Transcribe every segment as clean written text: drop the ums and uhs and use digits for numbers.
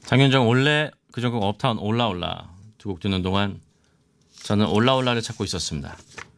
장윤정 올레 그전곡 업타운 올라올라 두 곡 듣는 동안 저는 올라올라를 찾고 있었습니다.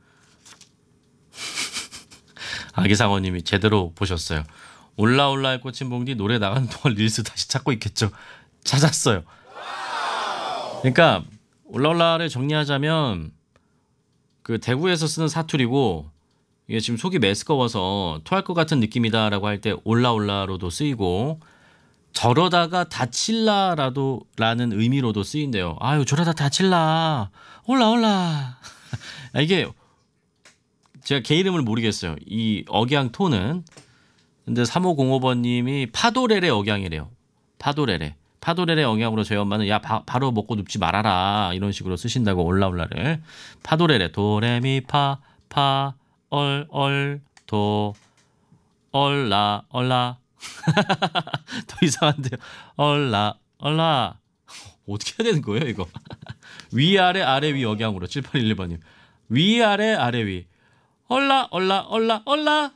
아기상어님이 제대로 보셨어요. 올라올라에 꽂힌 봉디 노래 나가는 동안 릴스 다시 찾고 있겠죠. 찾았어요. 그러니까 올라올라를 정리하자면 그 대구에서 쓰는 사투리고 이게 지금 속이 메스꺼워서 토할 것 같은 느낌이다라고 할 때 올라올라로도 쓰이고 저러다가 다칠라라도 라는 의미로도 쓰인대요. 아유 저러다 다칠라 올라올라. 이게 제가 개 이름을 모르겠어요. 이 억양 톤은. 근데 3505번님이 파도레레 억양이래요. 파도레레. 파도레레 억양으로 저희 엄마는 야 바로 먹고 눕지 말아라 이런 식으로 쓰신다고 올라올라를. 파도레레 도레미파 파 얼얼 도 얼라 얼라. 더 이상한데요. 얼라 얼라. 어떻게 해야 되는 거예요 이거. 위아래 아래 위 억양으로 7811번님. 위아래 아래 위. 얼라 얼라 얼라 얼라.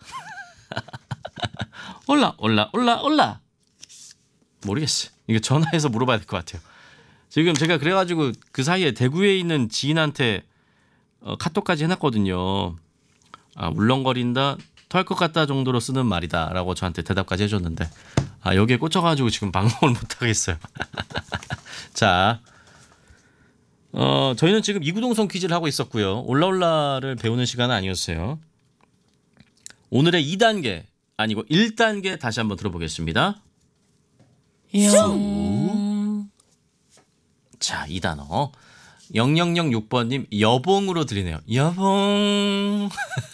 올라 올라 올라 올라. 모르겠어. 이거 전화해서 물어봐야 될 것 같아요. 지금 제가 그래가지고 그 사이에 대구에 있는 지인한테 카톡까지 해놨거든요. 아, 울렁거린다 토할 것 같다 정도로 쓰는 말이다 라고 저한테 대답까지 해줬는데 아 여기에 꽂혀가지고 지금 방송을 못하겠어요. 자 저희는 지금 이구동성 퀴즈를 하고 있었고요. 올라올라를 배우는 시간은 아니었어요. 오늘의 2단계 아니고 1단계 다시 한번 들어보겠습니다. 자, 이 단어 0006번님 여봉으로 들리네요. 여봉.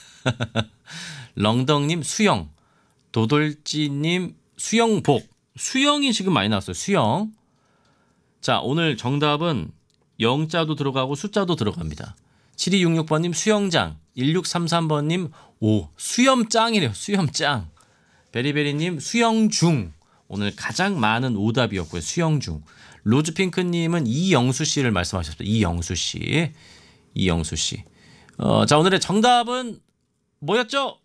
렁덩님 수영. 도돌지님 수영복. 수영이 지금 많이 나왔어요. 수영. 자, 오늘 정답은 영자도 들어가고 숫자도 들어갑니다. 7266번님 수영장. 1633번님 오 수염짱이래요. 수염짱. 베리베리님 수영중. 오늘 가장 많은 오답이었고요. 수영중. 로즈핑크님은 이영수 씨를 말씀하셨습니다. 이영수 씨. 이영수 씨. 자 오늘의 정답은 뭐였죠?